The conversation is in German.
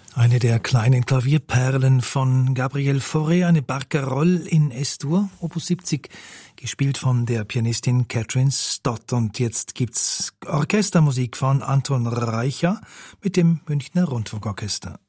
Eine der kleinen Klavierperlen von Gabriel Fauré, eine Barcarolle in S-Dur, Opus 70, gespielt von der Pianistin Catherine Stott. Und jetzt gibt's Orchestermusik von Anton Reicha mit dem Münchner Rundfunkorchester.